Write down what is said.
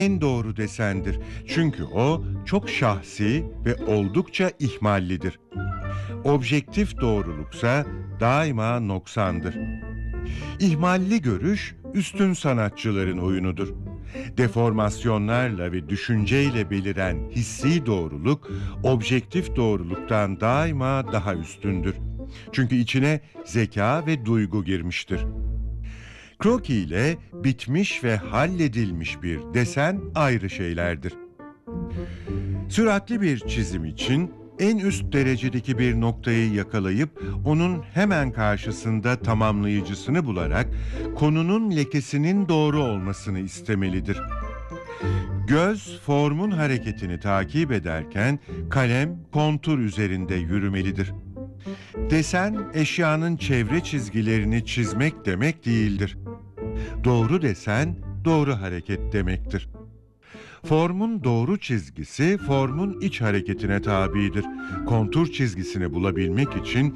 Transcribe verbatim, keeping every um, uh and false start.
en doğru desendir. Çünkü o çok şahsi ve oldukça ihmallidir. Objektif doğruluksa daima noksandır. İhmalli görüş üstün sanatçıların oyunudur. Deformasyonlarla ve düşünceyle beliren hissi doğruluk, objektif doğruluktan daima daha üstündür. Çünkü içine zeka ve duygu girmiştir. Kroki ile bitmiş ve halledilmiş bir desen ayrı şeylerdir. Süratli bir çizim için en üst derecedeki bir noktayı yakalayıp onun hemen karşısında tamamlayıcısını bularak konunun lekesinin doğru olmasını istemelidir. Göz formun hareketini takip ederken kalem kontur üzerinde yürümelidir. Desen eşyanın çevre çizgilerini çizmek demek değildir. Doğru desen doğru hareket demektir. Formun doğru çizgisi formun iç hareketine tabidir. Kontur çizgisini bulabilmek için